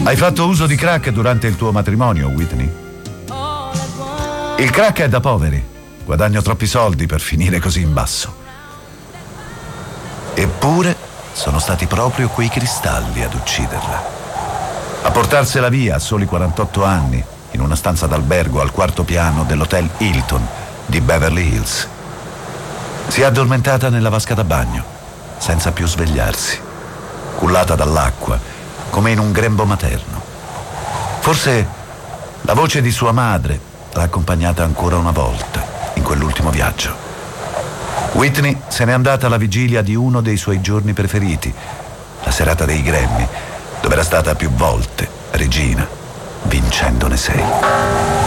Hai fatto uso di crack durante il tuo matrimonio, Whitney? Il crack è da poveri. Guadagno troppi soldi per finire così in basso. Eppure sono stati proprio quei cristalli ad ucciderla. A portarsela via a soli 48 anni, in una stanza d'albergo al 4º piano dell'hotel Hilton di Beverly Hills. Si è addormentata nella vasca da bagno, senza più svegliarsi, cullata dall'acqua, come in un grembo materno. Forse la voce di sua madre l'ha accompagnata ancora una volta in quell'ultimo viaggio. Whitney se n'è andata alla vigilia di uno dei suoi giorni preferiti, la serata dei Grammy, dove era stata più volte regina, vincendone 6.